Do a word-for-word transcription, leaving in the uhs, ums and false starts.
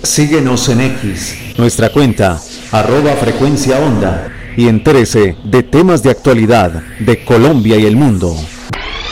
Síguenos en X, Nuestra cuenta, arroba frecuencia onda. Y entérese de temas de actualidad de Colombia y el mundo.